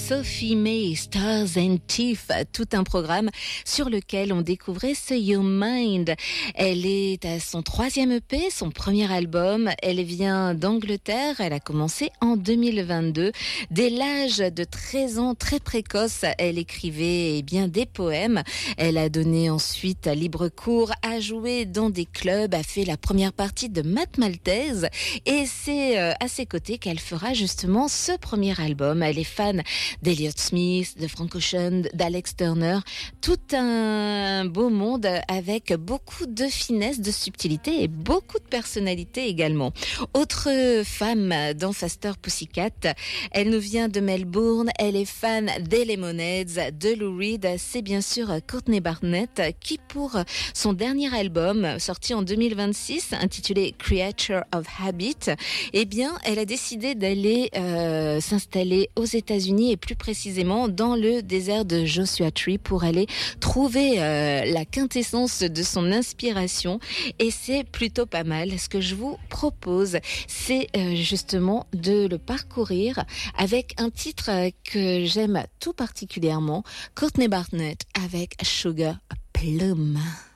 Sophie May, Stars and Teeth, tout un programme sur lequel on découvrait ce Your Mind. Elle est à son 3e EP, son premier album. Elle vient d'Angleterre. Elle a commencé en 2022. Dès l'âge de 13 ans, très précoce, elle écrivait des poèmes. Elle a donné ensuite libre cours, a joué dans des clubs, a fait la première partie de Math Maltese et c'est à ses côtés qu'elle fera justement ce premier album. Elle est fan d'Elliott Smith, de Frank Ocean, d'Alex Turner, tout un beau monde avec beaucoup de finesse, de subtilité et beaucoup de personnalité également. Autre femme dans Faster Pussycat, elle nous vient de Melbourne, elle est fan des Lemonheads, de Lou Reed, c'est bien sûr Courtney Barnett qui pour son dernier album sorti en 2026 intitulé Creature of Habit, elle a décidé d'aller s'installer aux États-Unis et plus précisément dans le désert de Joshua Tree pour aller trouver la quintessence de son inspiration et c'est plutôt pas mal. Ce que je vous propose, c'est justement de le parcourir avec un titre que j'aime tout particulièrement, Courtney Barnett avec Sugar Plum.